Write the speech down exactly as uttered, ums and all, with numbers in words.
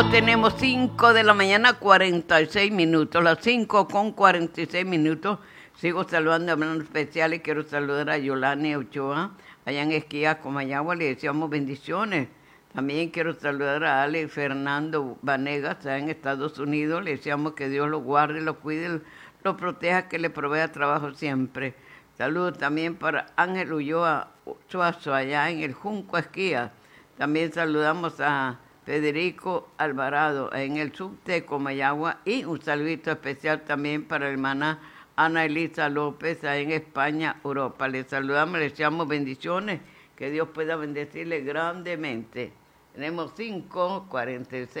Ya tenemos cinco de la mañana, cuarenta y seis minutos. Las cinco con cuarenta y seis minutos. Sigo saludando a hermanos especiales. Quiero saludar a Yolani Ochoa, allá en Esquías, Comayagua. Le deseamos bendiciones. También quiero saludar a Ale Fernando Vanegas, allá en Estados Unidos. Le deseamos que Dios lo guarde, lo cuide, lo proteja, que le provea trabajo siempre. Saludos también para Ángel Ulloa Suazo, allá en el Junco Esquías. También saludamos a Federico Alvarado en el subte de Comayagua, y un saludito especial también para la hermana Ana Elisa López en España, Europa. Les saludamos, les deseamos bendiciones, que Dios pueda bendecirles grandemente. Tenemos cinco cuarenta y seis.